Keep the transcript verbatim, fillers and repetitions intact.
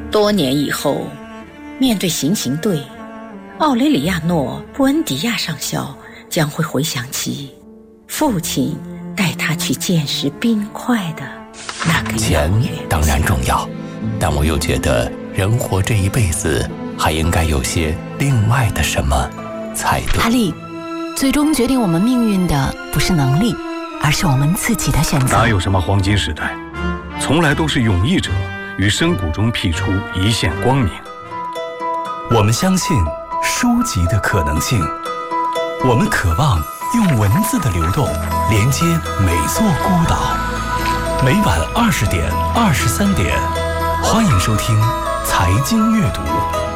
多年以后，面对行刑队，奥雷里亚诺·布恩迪亚上校将会回想起父亲带他去见识冰块的那个钱当然重要，但我又觉得人活这一辈子还应该有些另外的什么才对。 阿力，最终决定我们命运的不是能力，而是我们自己的选择。 哪有什么黄金时代，从来都是勇毅者于深谷中辟出一线光明。 我们相信书籍的可能性，我们渴望用文字的流动连接每座孤岛。每晚二十点、二十三点，欢迎收听财经阅读。